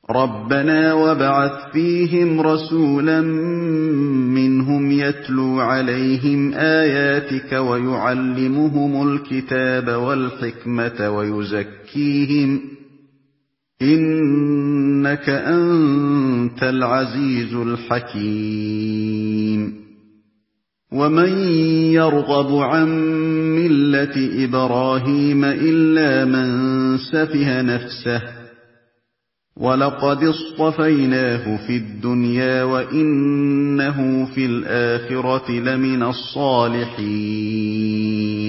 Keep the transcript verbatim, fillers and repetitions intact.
رَبَّنَا وَابْعَثْ فِيهِمْ رَسُولًا مِّنْهُمْ يَتْلُو عَلَيْهِمْ آيَاتِكَ وَيُعَلِّمُهُمُ الْكِتَابَ وَالْحِكْمَةَ وَيُزَكِّيهِمْ ۚ إِنَّكَ أَنتَ الْعَزِيزُ الْحَكِيمُ. وَمَن يَرْغَبُ عَن مِّلَّةِ إِبْرَاهِيمَ إِلَّا مَن سَفِهَ نَفْسَهُ ۚ وَلَقَدِ اصْطَفَيْنَاهُ فِي الدُّنْيَا وَإِنَّهُ فِي الْآخِرَةِ لَمِنَ الصَّالِحِينَ